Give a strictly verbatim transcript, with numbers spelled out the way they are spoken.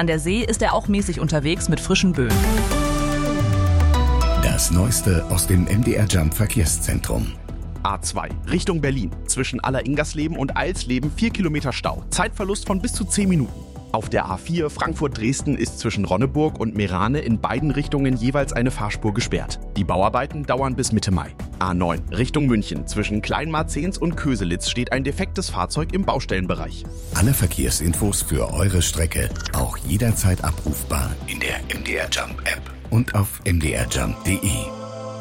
An der See ist er auch mäßig unterwegs mit frischen Böen. Das Neueste aus dem M D R Jump Verkehrszentrum. A zwei, Richtung Berlin. Zwischen Alleringersleben und Eilsleben vier Kilometer Stau. Zeitverlust von bis zu zehn Minuten. Auf der A vier Frankfurt-Dresden ist zwischen Ronneburg und Meerane in beiden Richtungen jeweils eine Fahrspur gesperrt. Die Bauarbeiten dauern bis Mitte Mai. A neun, Richtung München. Zwischen Kleinmarzens und Köselitz steht ein defektes Fahrzeug im Baustellenbereich. Alle Verkehrsinfos für eure Strecke auch jederzeit abrufbar in der M D R Jump App und auf m d r jump punkt d e.